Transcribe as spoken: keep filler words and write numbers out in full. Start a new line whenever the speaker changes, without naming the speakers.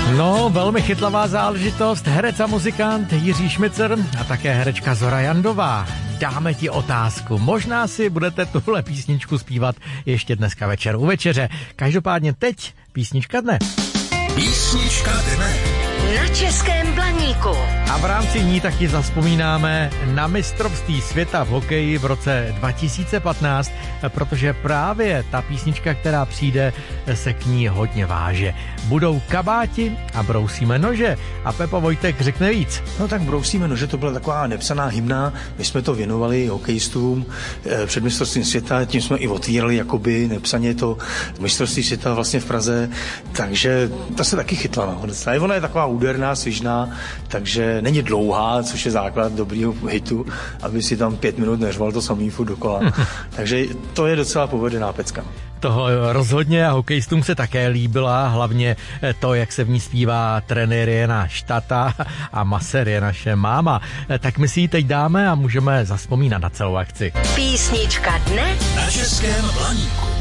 No, velmi chytlavá záležitost. Herec a muzikant Jiří Šmicer a také herečka Zora Jandová. Dáme ti otázku. Možná si budete tuhle písničku zpívat ještě dneska večer u večeře. Každopádně teď písnička dne.
Písnička dne.
Na Českém Blaníku.
A v rámci ní taky zazpomínáme na mistrovství světa v hokeji v roce dva tisíce patnáct, protože právě ta písnička, která přijde, se k ní hodně váže. Budou kabáti a brousíme nože. A Pepa Vojtek řekne víc.
No tak brousíme nože, to byla taková nepsaná hymna. My jsme to věnovali hokejistům před mistrovstvím světa, tím jsme i otvírali jakoby nepsaně to mistrovství světa vlastně v Praze, takže ta se taky chytla nakonec. Ona je taková úderná, svižná, takže není dlouhá, což je základ dobrýho hitu, aby si tam pět minut neřval to samý furt dokola. Takže to je docela povedená pecka.
Toho rozhodně a hokejistům se také líbila, hlavně to, jak se v ní zpívá trenér je náš tata a masér je naše máma. Tak my si ji teď dáme a můžeme zazpomínat na celou akci.
Písnička dne
na Českém Blaníku.